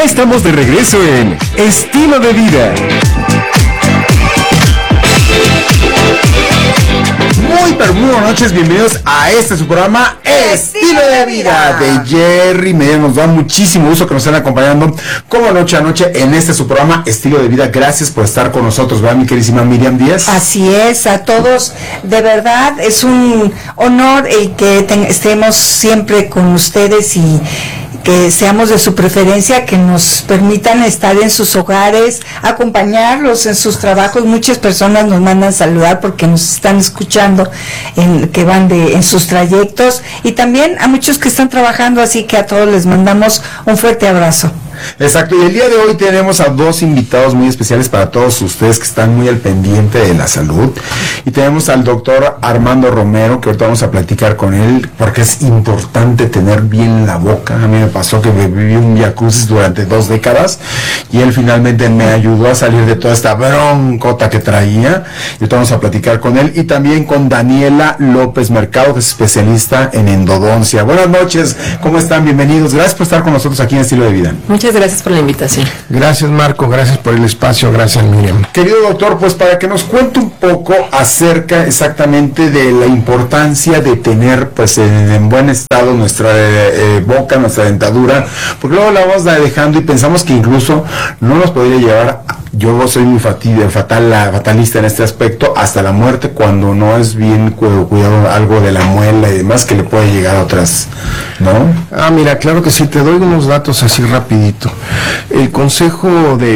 Ya estamos de regreso en Estilo de Vida. Muy buenas noches, bienvenidos a su programa Estilo de Vida de Jerry Medina. Nos da muchísimo gusto que nos estén acompañando como noche a noche en su programa Estilo de Vida. Gracias por estar con nosotros, ¿verdad, mi queridísima Miriam Díaz? Así es, a todos, de verdad es un honor el que estemos siempre con ustedes y que seamos de su preferencia, que nos permitan estar en sus hogares, acompañarlos en sus trabajos. Muchas personas nos mandan saludar porque nos están escuchando que van en sus trayectos, y también a muchos que están trabajando, así que a todos les mandamos un fuerte abrazo. Exacto, y el día de hoy tenemos a dos invitados muy especiales para todos ustedes que están muy al pendiente de la salud, y tenemos al doctor Armando Romero, que ahorita vamos a platicar con él, porque es importante tener bien la boca. A mí me pasó que viví un jacuzzi durante 2 décadas, y él finalmente me ayudó a salir de toda esta broncota que traía, y ahorita vamos a platicar con él, y también con Daniela López Mercado, que es especialista en endodoncia. Buenas noches, ¿cómo están? Bienvenidos, gracias por estar con nosotros aquí en Estilo de Vida. Muchas gracias por la invitación. Gracias, Marco, gracias por el espacio, gracias, Miriam. Querido doctor, pues para que nos cuente un poco acerca exactamente de la importancia de tener pues en buen estado nuestra boca, nuestra dentadura, porque luego la vamos dejando y pensamos que incluso no nos podría llevar, yo soy muy fatalista en este aspecto, hasta la muerte, cuando no es bien cuidado algo de la muela y demás, que le puede llegar a otras, ¿no? Mira, claro que sí, te doy unos datos así rapidito. El consejo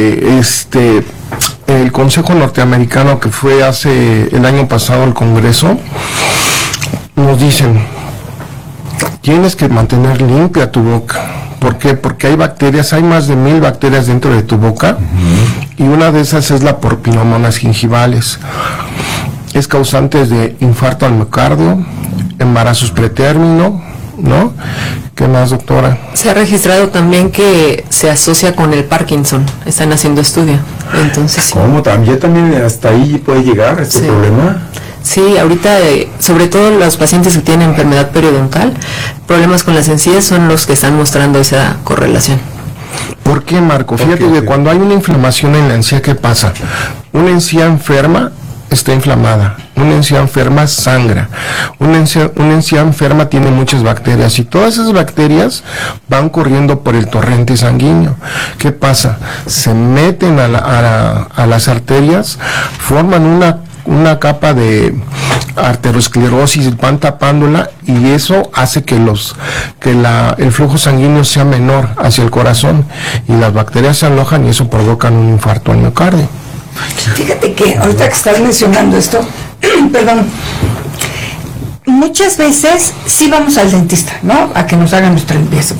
el consejo norteamericano, que fue hace el año pasado al Congreso, nos dicen, tienes que mantener limpia tu boca. ¿Por qué? Porque hay bacterias, hay más de 1000 bacterias dentro de tu boca, y una de esas es la Porphyromonas gingivales. Es causante de infarto al miocardio, embarazos pretérmino, ¿no? ¿Qué más, doctora? Se ha registrado también que se asocia con el Parkinson. Están haciendo estudio. Entonces, ¿cómo? ¿También hasta ahí puede llegar este problema? Sí, ahorita, sobre todo los pacientes que tienen enfermedad periodontal, problemas con las encías son los que están mostrando esa correlación. ¿Por qué, Marco? Fíjate que cuando hay una inflamación en la encía, ¿qué pasa? Una encía enferma está inflamada, una encía enferma sangra, una encía enferma tiene muchas bacterias, y todas esas bacterias van corriendo por el torrente sanguíneo. ¿Qué pasa? Se meten a las arterias, forman una capa de arteriosclerosis, van tapándola, y eso hace que el flujo sanguíneo sea menor hacia el corazón, y las bacterias se alojan y eso provoca un infarto al miocardio. Fíjate que ahorita que estás mencionando esto, perdón, muchas veces sí vamos al dentista, ¿no? A que nos hagan nuestra limpieza,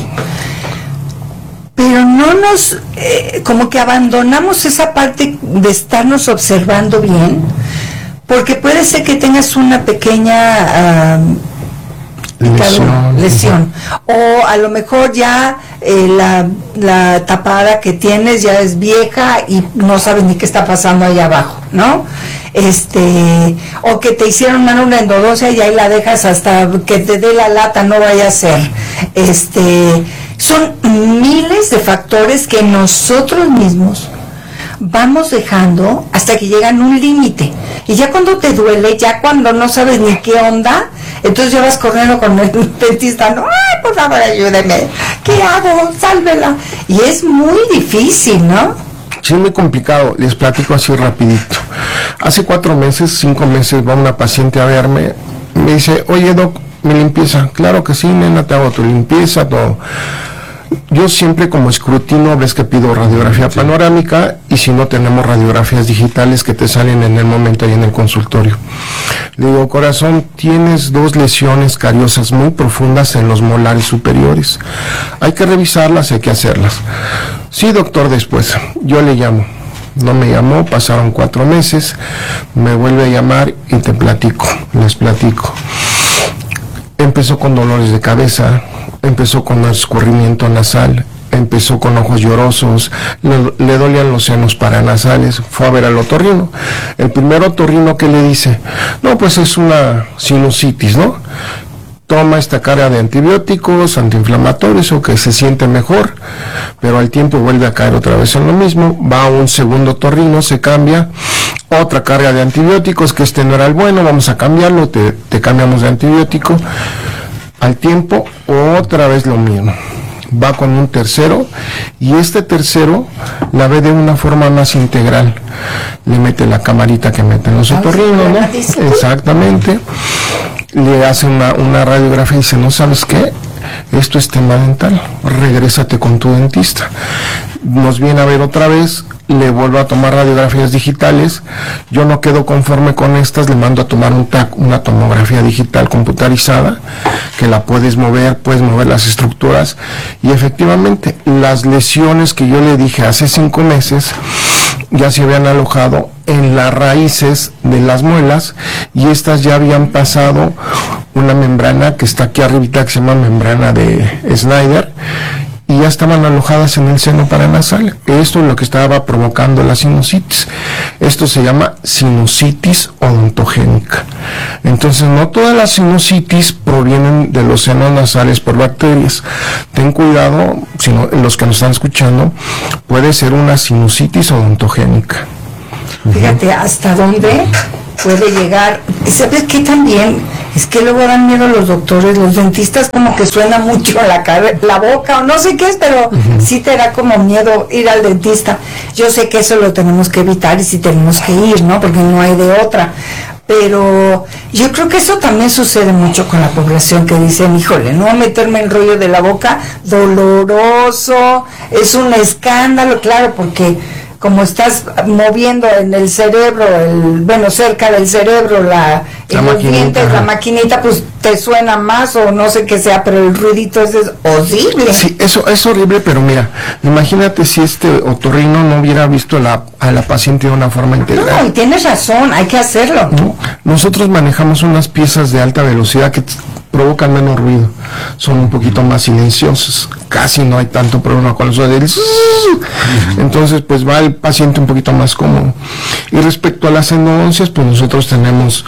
pero no nos, como que abandonamos esa parte de estarnos observando bien, porque puede ser que tengas una pequeña lesión, o a lo mejor ya la tapada que tienes ya es vieja y no sabes ni qué está pasando ahí abajo, ¿no? O que te hicieron mal una endodoncia y ahí la dejas hasta que te dé la lata, no vaya a ser. Son miles de factores que nosotros mismos vamos dejando hasta que llegan a un límite, y ya cuando te duele, ya cuando no sabes ni qué onda, entonces ya vas corriendo con el dentista, no, ay, por favor, ayúdeme, ¿qué hago? Sálvela. Y es muy difícil, ¿no? Sí, es muy complicado. Les platico así rapidito. Hace 4 meses, 5 meses, va una paciente a verme, me dice, oye, doc, ¿mi limpieza? Claro que sí, nena, te hago tu limpieza, todo. Yo siempre, como escrutino, ves que pido radiografía panorámica, y si no, tenemos radiografías digitales que te salen en el momento ahí en el consultorio. Le digo, corazón, tienes 2 lesiones cariosas muy profundas en los molares superiores. Hay que revisarlas, hay que hacerlas. Sí, doctor, después. Yo le llamo. No me llamó, pasaron 4 meses, me vuelve a llamar y les platico. Empezó con dolores de cabeza, empezó con escurrimiento nasal, empezó con ojos llorosos, le dolían los senos paranasales, fue a ver al otorrino. El primer otorrino que le dice, no, pues es una sinusitis, ¿no? toma esta carga de antibióticos, antiinflamatorios o que se siente mejor, pero al tiempo vuelve a caer otra vez en lo mismo, va a un segundo otorrino, se cambia, otra carga de antibióticos, que este no era el bueno, vamos a cambiarlo, te cambiamos de antibiótico, al tiempo otra vez lo mismo. Va con un tercero y este tercero la ve de una forma más integral, le mete la camarita que meten los otorrinos, ¿no? Exactamente, le hace una radiografía y dice, no, ¿sabes qué? Esto es tema dental, regrésate con tu dentista. Nos viene a ver otra vez, le vuelvo a tomar radiografías digitales, yo no quedo conforme con estas, le mando a tomar una tomografía digital computarizada, que la puedes mover las estructuras, y efectivamente las lesiones que yo le dije hace 5 meses ya se habían alojado en las raíces de las muelas, y estas ya habían pasado una membrana que está aquí arribita, que se llama membrana de Snyder, y ya estaban alojadas en el seno paranasal. Esto es lo que estaba provocando la sinusitis. Esto se llama sinusitis odontogénica. Entonces, no todas las sinusitis provienen de los senos nasales por bacterias. Ten cuidado, los que nos están escuchando, puede ser una sinusitis odontogénica. Fíjate hasta dónde puede llegar. ¿Sabes qué también? Es que luego dan miedo los doctores, los dentistas, como que suena mucho la boca o no sé qué es, pero sí te da como miedo ir al dentista. Yo sé que eso lo tenemos que evitar y sí tenemos que ir, ¿no? Porque no hay de otra. Pero yo creo que eso también sucede mucho con la población, que dicen, híjole, no meterme el rollo de la boca, doloroso, es un escándalo, claro, porque como estás moviendo en el cerebro, cerca del cerebro, los dientes, la maquinita, pues te suena más o no sé qué sea, pero el ruidito es horrible. Sí, eso es horrible, pero mira, imagínate si este otorrino no hubiera visto a la paciente de una forma integral. No, y tienes razón, hay que hacerlo. ¿No? Nosotros manejamos unas piezas de alta velocidad que provocan menos ruido, son un poquito más silenciosas, casi no hay tanto problema con eso del entonces pues va el paciente un poquito más cómodo. Y respecto a las endodoncias, pues nosotros tenemos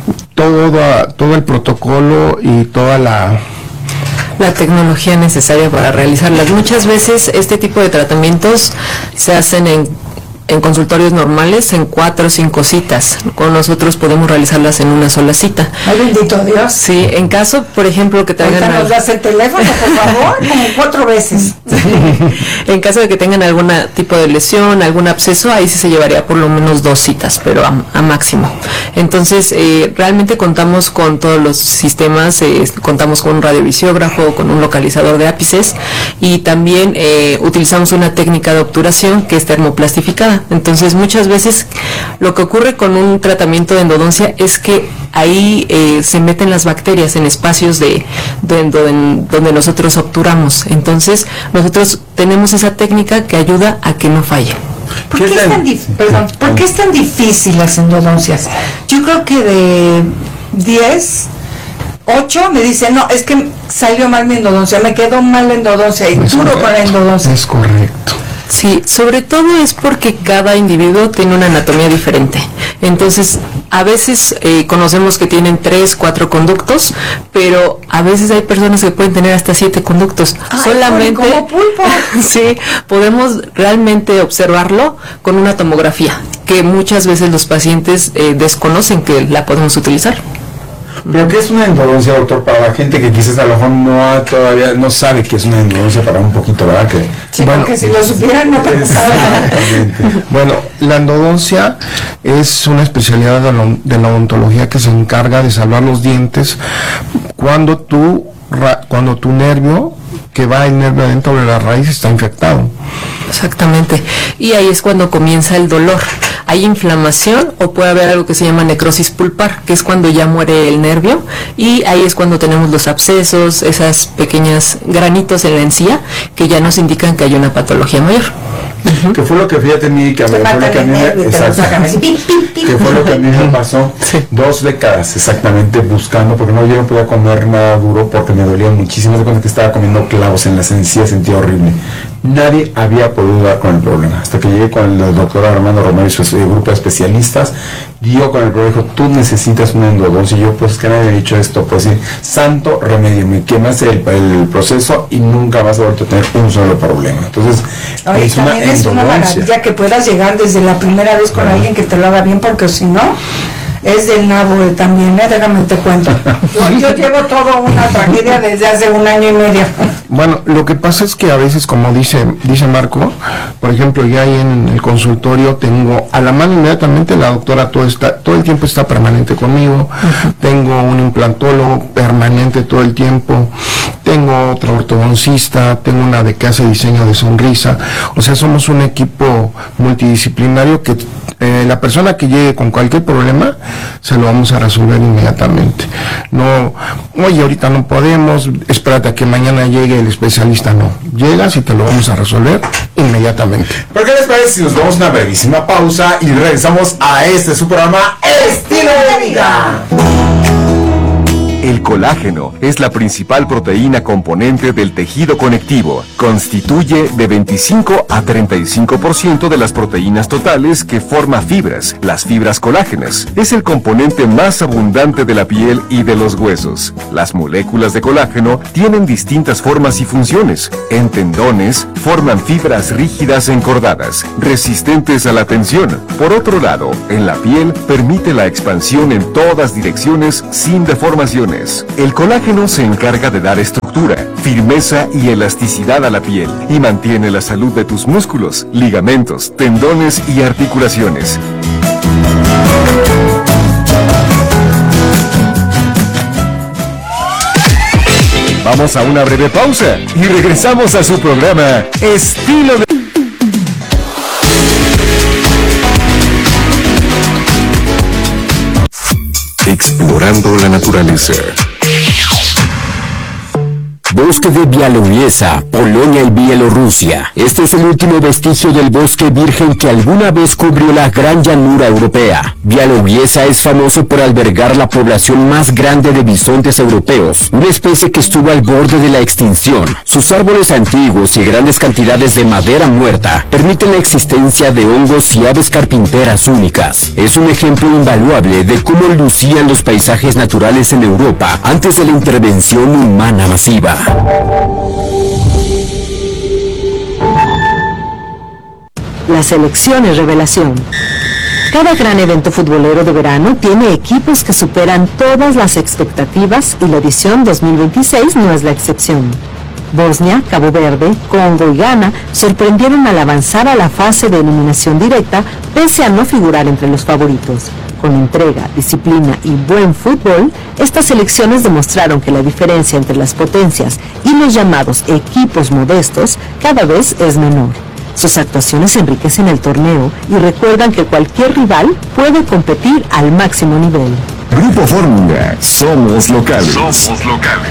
todo el protocolo y toda la tecnología necesaria para realizarlas. Muchas veces este tipo de tratamientos se hacen en consultorios normales en 4 o 5 citas. Con nosotros podemos realizarlas en una sola cita. Ay, bendito Dios. Sí, en caso, por ejemplo, que tengan... Ahorita nos das el teléfono, por favor, como 4 veces. En caso de que tengan algún tipo de lesión, algún absceso, ahí sí se llevaría por lo menos 2 citas, pero a máximo. Entonces, realmente contamos con todos los sistemas, contamos con un radiovisiógrafo, con un localizador de ápices, y también utilizamos una técnica de obturación que es termoplastificada. Entonces, muchas veces lo que ocurre con un tratamiento de endodoncia es que ahí se meten las bacterias en espacios donde nosotros obturamos. Entonces, nosotros tenemos esa técnica que ayuda a que no falle. ¿Por qué es tan difícil las endodoncias? Yo creo que de 10, 8 me dicen, no, es que salió mal mi endodoncia, me quedó mal la endodoncia y duro con la endodoncia. Es correcto. Sí, sobre todo es porque cada individuo tiene una anatomía diferente. Entonces, a veces conocemos que tienen 3, 4 conductos, pero a veces hay personas que pueden tener hasta 7 conductos. Ay, solamente como pulpo. Sí, podemos realmente observarlo con una tomografía, que muchas veces los pacientes desconocen que la podemos utilizar. ¿Pero qué es una endodoncia, doctor? Para la gente que quizás a lo mejor todavía no sabe qué es una endodoncia, para un poquito, ¿verdad? Sí, bueno, porque si lo supieran no pensaban. Bueno, la endodoncia es una especialidad de la odontología que se encarga de salvar los dientes cuando tu nervio, que va el nervio adentro de la raíz, está infectado. Exactamente. Y ahí es cuando comienza el dolor. Hay inflamación o puede haber algo que se llama necrosis pulpar, que es cuando ya muere el nervio, y ahí es cuando tenemos los abscesos, esas pequeñas granitos en la encía que ya nos indican que hay una patología mayor. Que fue lo que fíjate a mí, que fue lo que a mí me pasó 2 décadas exactamente buscando, porque yo no podía comer nada duro porque me dolía muchísimo. De cuenta que estaba comiendo clavos en las encías, sentía horrible. nadie había podido dar con el problema, hasta que llegué con el doctor Armando Romero y su grupo de especialistas, dio con el problema, dijo, tú necesitas una endodoncia, y yo, pues que nadie ha dicho esto, pues sí, santo remedio, me quemaste el proceso y nunca vas a volver a tener un solo problema. Entonces, oye, es una también es una maravilla que puedas llegar desde la primera vez con alguien que te lo haga bien, porque si no, es del nabo también, déjame te cuento. Yo llevo toda una tragedia desde hace 1 año y medio. Bueno, lo que pasa es que a veces, como dice Marco, por ejemplo, ya ahí en el consultorio tengo a la mano inmediatamente la doctora, todo el tiempo está permanente conmigo, tengo un implantólogo permanente todo el tiempo, tengo otra ortodoncista, tengo una de que hace diseño de sonrisa, o sea, somos un equipo multidisciplinario que la persona que llegue con cualquier problema se lo vamos a resolver inmediatamente. No, oye, ahorita no podemos, espérate a que mañana llegue el especialista, no. Llegas y te lo vamos a resolver inmediatamente. ¿Por qué les parece si nos damos una brevísima pausa y regresamos a su programa Estilo de Vida? El colágeno es la principal proteína componente del tejido conectivo. Constituye de 25 a 35% de las proteínas totales que forma fibras, las fibras colágenas. Es el componente más abundante de la piel y de los huesos. Las moléculas de colágeno tienen distintas formas y funciones. En tendones, forman fibras rígidas encordadas, resistentes a la tensión. Por otro lado, en la piel, permite la expansión en todas direcciones sin deformaciones. El colágeno se encarga de dar estructura, firmeza y elasticidad a la piel y mantiene la salud de tus músculos, ligamentos, tendones y articulaciones. Vamos a una breve pausa y regresamos a su programa Estilo de... Explorando la naturaleza. Bosque de Białowieża, Polonia y Bielorrusia. Este es el último vestigio del bosque virgen que alguna vez cubrió la gran llanura europea. Białowieża es famoso por albergar la población más grande de bisontes europeos, una especie que estuvo al borde de la extinción. Sus árboles antiguos y grandes cantidades de madera muerta permiten la existencia de hongos y aves carpinteras únicas. Es un ejemplo invaluable de cómo lucían los paisajes naturales en Europa antes de la intervención humana masiva. La selección es revelación. Cada gran evento futbolero de verano tiene equipos que superan todas las expectativas y la edición 2026 no es la excepción. Bosnia, Cabo Verde, Congo y Ghana sorprendieron al avanzar a la fase de eliminación directa pese a no figurar entre los favoritos. Con entrega, disciplina y buen fútbol, estas selecciones demostraron que la diferencia entre las potencias y los llamados equipos modestos cada vez es menor. Sus actuaciones enriquecen el torneo y recuerdan que cualquier rival puede competir al máximo nivel. Grupo Fórmula, somos locales. Somos locales.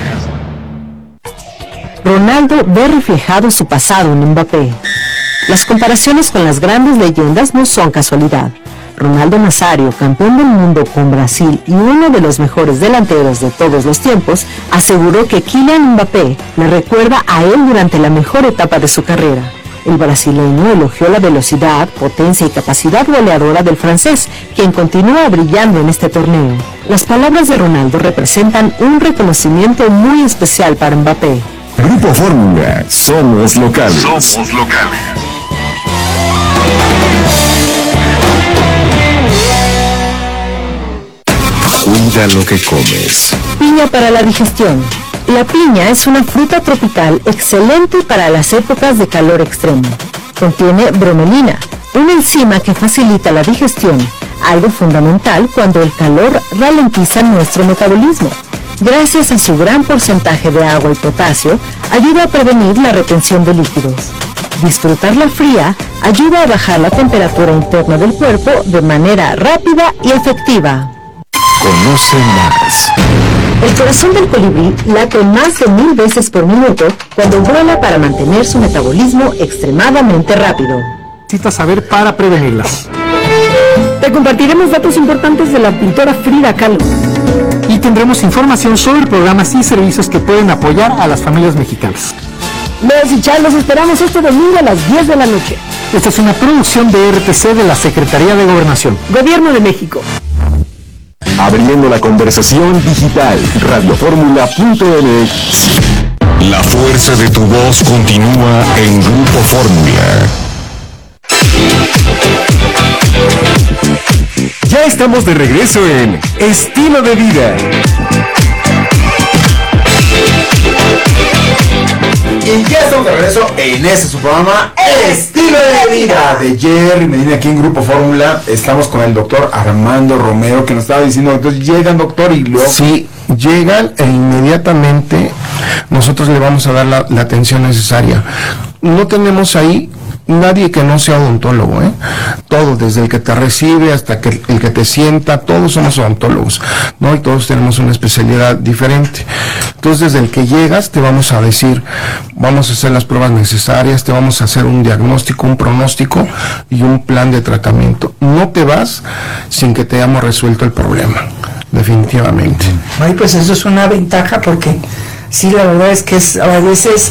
Ronaldo ve reflejado su pasado en Mbappé. Las comparaciones con las grandes leyendas no son casualidad. Ronaldo Nazario, campeón del mundo con Brasil y uno de los mejores delanteros de todos los tiempos, aseguró que Kylian Mbappé le recuerda a él durante la mejor etapa de su carrera. El brasileño elogió la velocidad, potencia y capacidad goleadora del francés, quien continúa brillando en este torneo. Las palabras de Ronaldo representan un reconocimiento muy especial para Mbappé. Grupo Fórmula, somos locales. Somos locales. Cuida lo que comes. Piña para la digestión. La piña es una fruta tropical excelente para las épocas de calor extremo. Contiene bromelina, una enzima que facilita la digestión, algo fundamental cuando el calor ralentiza nuestro metabolismo. Gracias a su gran porcentaje de agua y potasio, ayuda a prevenir la retención de líquidos. Disfrutarla fría ayuda a bajar la temperatura interna del cuerpo de manera rápida y efectiva. Conoce más. El corazón del colibrí late más de 1000 veces por minuto cuando vuela para mantener su metabolismo extremadamente rápido. Necesitas saber para prevenirlas. Te compartiremos datos importantes de la pintora Frida Kahlo. Y tendremos información sobre programas y servicios que pueden apoyar a las familias mexicanas. Mes y Char los esperamos este domingo a las 10 de la noche. Esta es una producción de RTC de la Secretaría de Gobernación. Gobierno de México. Abriendo la conversación digital, radioformula.mx. La fuerza de tu voz continúa en Grupo Fórmula. Ya estamos de regreso en Estilo de Vida. Y ya estamos de regreso en este su programa Estilo de Vida de Jerry Medina aquí en Grupo Fórmula. Estamos con el doctor Armando Romero que nos estaba diciendo, entonces llegan, doctor, y luego... Sí, llegan e inmediatamente nosotros le vamos a dar la atención necesaria. No tenemos ahí nadie que no sea odontólogo, todo, desde el que te recibe hasta que el que te sienta, todos somos odontólogos, ¿no? Y todos tenemos una especialidad diferente. Entonces, desde el que llegas, te vamos a decir, vamos a hacer las pruebas necesarias, te vamos a hacer un diagnóstico, un pronóstico y un plan de tratamiento. No te vas sin que te hayamos resuelto el problema, definitivamente. Ay, pues eso es una ventaja porque sí, la verdad es que es a veces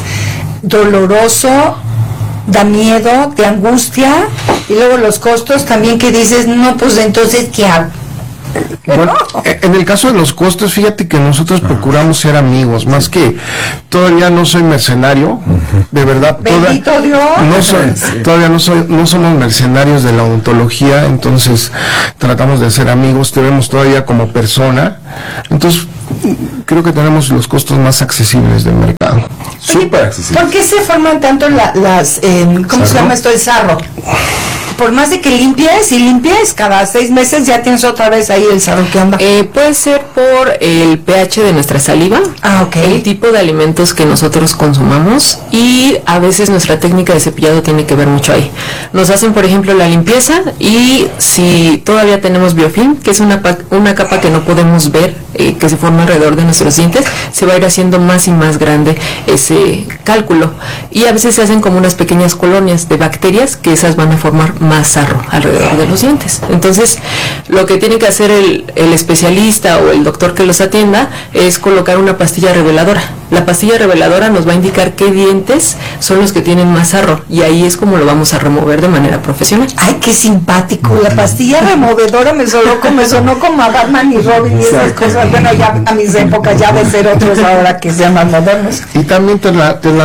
doloroso, da miedo, te angustia, y luego los costos también que dices, no, pues entonces, ¿qué hago? Bueno, en el caso de los costos, fíjate que nosotros procuramos ser amigos, más que todavía no soy mercenario, de verdad. Bendito Dios. Todavía no somos mercenarios de la odontología, entonces tratamos de ser amigos, te vemos todavía como persona, entonces creo que tenemos los costos más accesibles del mercado. Súper accesible. ¿Por qué se forman tanto las ¿cómo se llama esto? El sarro. Por más de que limpies, cada 6 meses ya tienes otra vez ahí el sarro. ¿Qué onda? Puede ser por el pH de nuestra saliva, el tipo de alimentos que nosotros consumamos, y a veces nuestra técnica de cepillado tiene que ver mucho ahí. Nos hacen, por ejemplo, la limpieza, y si todavía tenemos biofilm, que es una capa que no podemos ver, que se forma alrededor de nuestros dientes, se va a ir haciendo más y más grande ese cálculo, y a veces se hacen como unas pequeñas colonias de bacterias que esas van a formar más sarro alrededor de los dientes. Entonces, lo que tiene que hacer el especialista o el doctor que los atienda es colocar una pastilla reveladora. La pastilla reveladora nos va a indicar qué dientes son los que tienen más sarro, y ahí es como lo vamos a remover de manera profesional. Ay, qué simpático. La pastilla removedora me sonó como a Batman y Robin y esas cosas. Bueno, ya a mis épocas ya de ser otros ahora que sean más modernos. Y también te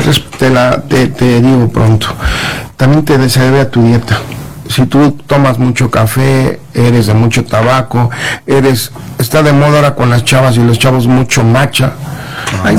digo pronto, también se debe a tu dieta. Si tú tomas mucho café, eres de mucho tabaco, está de moda ahora con las chavas y los chavos mucho matcha. Ay,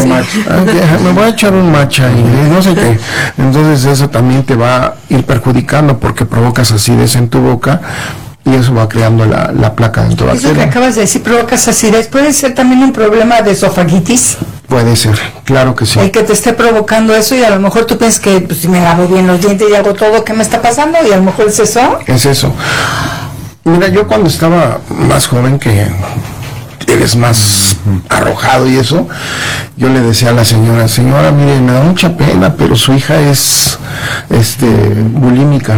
me voy a echar un matcha y no sé qué. Entonces eso también te va a ir perjudicando porque provocas acidez en tu boca y eso va creando la placa dentro de la bacteria. Eso que acabas de decir, provocas acidez. ¿Puede ser también un problema de esofagitis? Puede ser, claro que sí. El que te esté provocando eso, y a lo mejor tú piensas que pues, si me lavo bien los dientes y hago todo, ¿qué me está pasando? Y a lo mejor es eso. Es eso. Mira, yo cuando estaba más joven, que eres más arrojado y eso, yo le decía a la señora, mire, me da mucha pena, pero su hija es bulímica.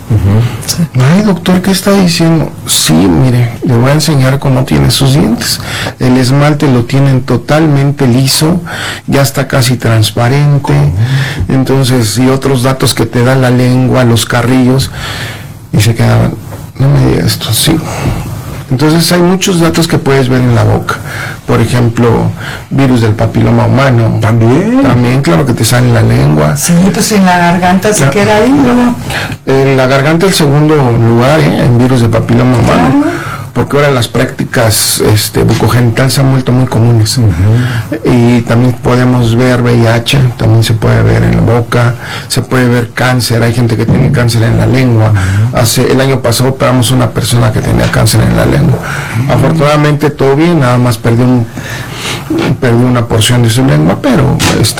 Ay, doctor, ¿qué está diciendo? Sí, mire, le voy a enseñar cómo tiene sus dientes. El esmalte lo tienen totalmente liso, ya está casi transparente. Entonces, y otros datos que te da la lengua, los carrillos, y se quedaban, no me diga esto, sí. Entonces hay muchos datos que puedes ver en la boca. Por ejemplo, virus del papiloma humano. También, claro que te sale en la lengua. Sí, pues en la garganta se queda ahí, ¿no? En la garganta el segundo lugar, en virus del papiloma humano. Porque ahora las prácticas bucogenital se han vuelto muy comunes. Y también podemos ver VIH, también se puede ver en la boca, se puede ver cáncer, hay gente que tiene cáncer en la lengua. El año pasado operamos una persona que tenía cáncer en la lengua. Afortunadamente todo bien, nada más perdió una porción de su lengua, pero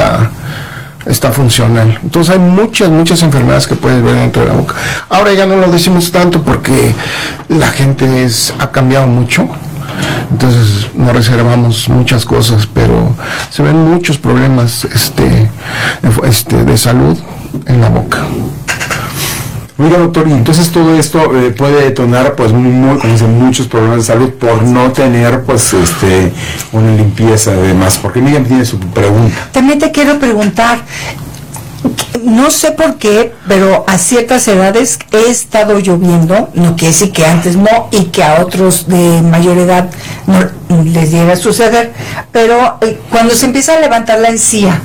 está funcional. Entonces hay muchas enfermedades que puedes ver dentro de la boca. Ahora ya no lo decimos tanto porque la gente ha cambiado mucho, entonces no reservamos muchas cosas, pero se ven muchos problemas de salud en la boca. Oiga, doctor, y entonces todo esto puede detonar pues muchos problemas de salud por no tener pues una limpieza además, porque Miriam tiene su pregunta. También te quiero preguntar, no sé por qué, pero a ciertas edades he estado lloviendo, no quiere decir que antes no, y que a otros de mayor edad no les llega a suceder, pero cuando se empieza a levantar la encía,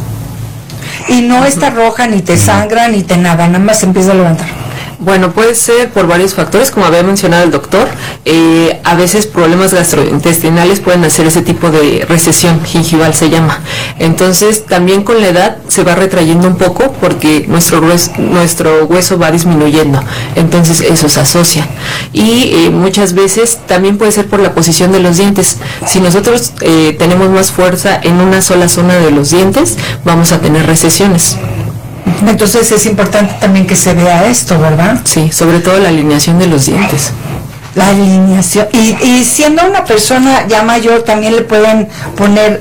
y no está roja, ni te sangra, ni te nada más se empieza a levantar. Bueno, puede ser por varios factores, como había mencionado el doctor. A veces problemas gastrointestinales pueden hacer ese tipo de recesión gingival, se llama. Entonces, también con la edad se va retrayendo un poco porque nuestro hueso va disminuyendo. Entonces, eso se asocia. Y muchas veces también puede ser por la posición de los dientes. Si nosotros tenemos más fuerza en una sola zona de los dientes, vamos a tener recesiones. Entonces es importante también que se vea esto, ¿verdad? Sí, sobre todo la alineación de los dientes. La alineación. Y siendo una persona ya mayor, también le pueden poner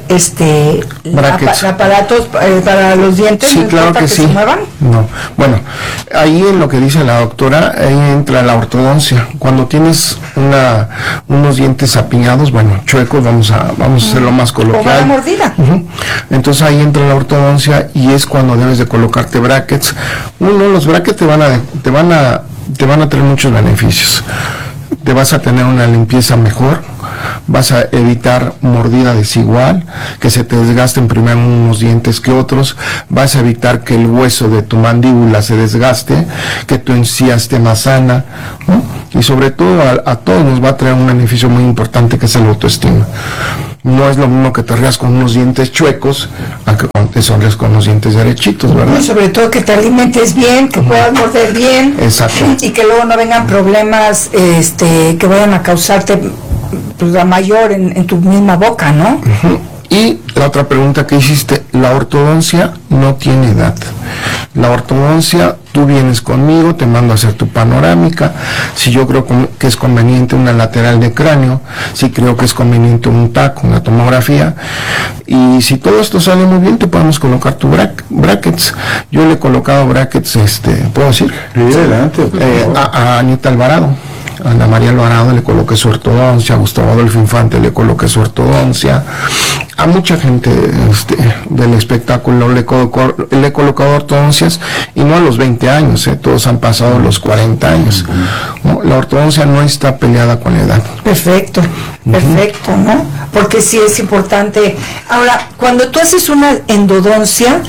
aparatos para los dientes. Sí, ¿no claro que sí. ¿Se muevan? No. Bueno, ahí en lo que dice la doctora, ahí entra la ortodoncia. Cuando tienes unos dientes apiñados, bueno, chuecos, vamos a hacerlo más coloquial. Como una mordida. Entonces ahí entra la ortodoncia y es cuando debes de colocarte brackets. Los brackets te van a traer muchos beneficios. Te vas a tener una limpieza mejor, vas a evitar mordida desigual, que se te desgasten primero unos dientes que otros, vas a evitar que el hueso de tu mandíbula se desgaste, que tu encía esté más sana, ¿no? Y sobre todo a todos nos va a traer un beneficio muy importante, que es el autoestima. No es lo mismo que te rías con unos dientes chuecos a que te sonríes con unos dientes derechitos, ¿verdad? Y sobre todo que te alimentes bien, que puedas morder bien. Exacto. Y que luego no vengan problemas que vayan a causarte pues, la mayor en tu misma boca, ¿no? Y la otra pregunta que hiciste, la ortodoncia no tiene edad. La ortodoncia, tú vienes conmigo, te mando a hacer tu panorámica, si yo creo que es conveniente una lateral de cráneo, si creo que es conveniente un TAC, una tomografía, y si todo esto sale muy bien, te podemos colocar tu brackets. Yo le he colocado brackets, ¿puedo decir? Sí, adelante. A Anita Alvarado. A Ana María Alvarado le coloqué su ortodoncia, a Gustavo Adolfo Infante le coloqué su ortodoncia, a mucha gente del espectáculo le he colocado ortodoncias, y no a los 20 años, todos han pasado los 40 años. ¿No? La ortodoncia no está peleada con la edad. Perfecto, ¿no? Porque sí es importante. Ahora, cuando tú haces una endodoncia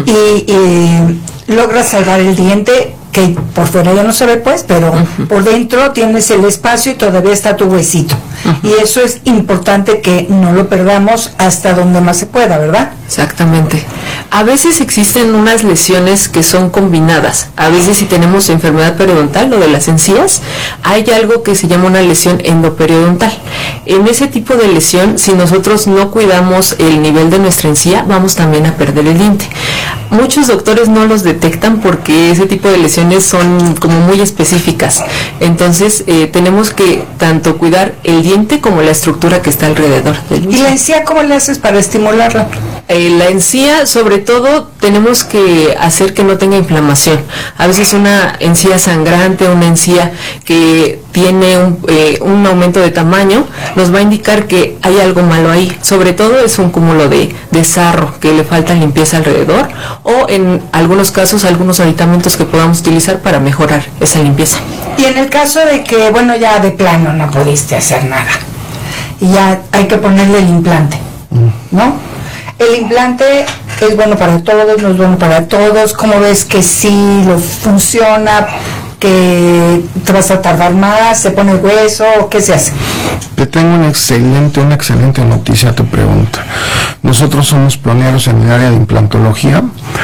y logras salvar el diente, que por fuera ya no se ve pues, pero por dentro tienes el espacio y todavía está tu huesito. Y eso es importante que no lo perdamos hasta donde más se pueda, ¿verdad? Exactamente. A veces existen unas lesiones que son combinadas. A veces si tenemos enfermedad periodontal, lo de las encías, hay algo que se llama una lesión endoperiodontal. En ese tipo de lesión, si nosotros no cuidamos el nivel de nuestra encía, vamos también a perder el diente. Muchos doctores no los detectan porque ese tipo de lesiones son como muy específicas. Entonces, tenemos que tanto cuidar el diente como la estructura que está alrededor del mismo. ¿Y la encía cómo le haces para estimularla? La encía, sobre todo, tenemos que hacer que no tenga inflamación. A veces una encía sangrante, una encía que tiene un aumento de tamaño, nos va a indicar que hay algo malo ahí. Sobre todo es un cúmulo de sarro, que le falta limpieza alrededor, o en algunos casos, algunos aditamentos que podamos utilizar para mejorar esa limpieza. Y en el caso de que, bueno, ya de plano no pudiste hacer nada, y ya hay que ponerle el implante, ¿no? El implante es bueno para todos, no es bueno para todos. ¿Cómo ves que sí lo funciona? ¿Que te vas a tardar más? ¿Se pone hueso? ¿Qué se hace? Te tengo una excelente noticia a tu pregunta. Nosotros somos pioneros en el área de implantología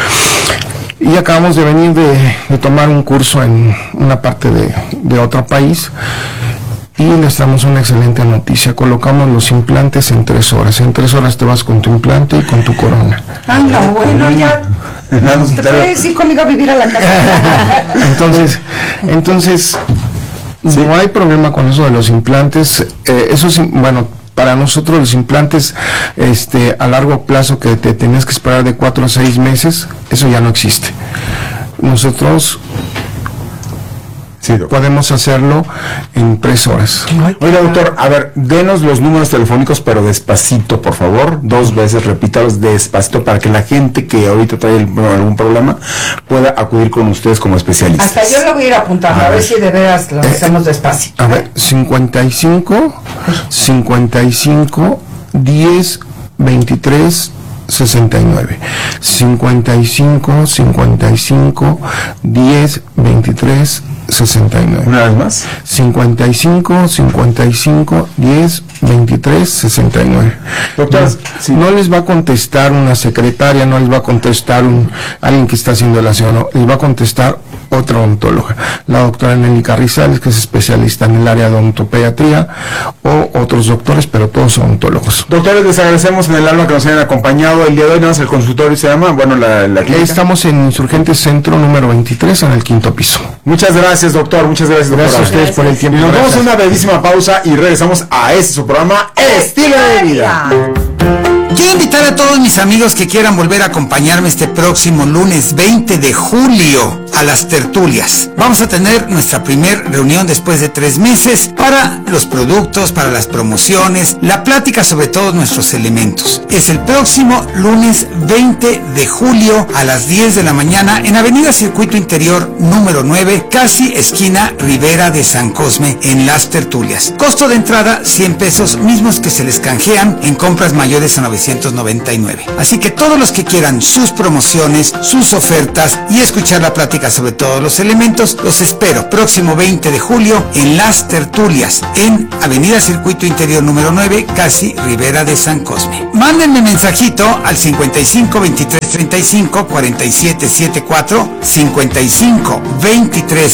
y acabamos de venir de tomar un curso en una parte de otro país. Y les damos una excelente noticia. Colocamos los implantes en 3 horas. En 3 horas te vas con tu implante y con tu corona. Ah, no, bueno, ya. ¿Te puedes ir conmigo a vivir a la casa? Entonces sí. No hay problema con eso de los implantes. Eso sí, bueno, para nosotros los implantes a largo plazo que te tenías que esperar de 4 a 6 meses, eso ya no existe. Nosotros... Sí, doctor. Podemos hacerlo en 3 horas. Oiga, doctor, a ver, denos los números telefónicos, pero despacito, por favor. 2 veces, repítalos despacito, para que la gente que ahorita trae algún problema pueda acudir con ustedes como especialistas. Hasta yo lo voy a ir apuntando, a ver si de veras lo hacemos despacio. A ver, 55 10 23 69. 55 10 23 69. Una vez más. 55 10 23 69. Doctor, no les va a contestar una secretaria, no les va a contestar alguien que está haciendo el aseo, no, les va a contestar otra odontóloga, la doctora Nelly Carrizales, que es especialista en el área de odontopediatría, o otros doctores, pero todos odontólogos. Doctores, les agradecemos en el alma que nos hayan acompañado el día de hoy. El consultorio se llama, bueno, la clínica. Estamos en Insurgentes Centro número 23, en el 5º piso. Muchas gracias, doctor. Muchas gracias, doctora. Gracias a ustedes por el tiempo. Y nos vamos a una brevísima pausa y regresamos a su programa Estilo de Vida. Quiero invitar a todos mis amigos que quieran volver a acompañarme este próximo lunes 20 de julio a las tertulias. Vamos a tener nuestra primer reunión después de 3 meses para los productos, para las promociones, la plática sobre todos nuestros elementos. Es el próximo lunes 20 de julio a las 10 de la mañana en Avenida Circuito Interior número 9, casi esquina Rivera de San Cosme, en las tertulias. Costo de entrada 100 pesos, mismos que se les canjean en compras mayores a 999. Así que todos los que quieran sus promociones, sus ofertas y escuchar la plática sobre todos los elementos, los espero próximo 20 de julio en las tertulias en Avenida Circuito Interior número 9, casi Rivera de San Cosme. Mándenme mensajito al 55 23 35 47 74, 55 23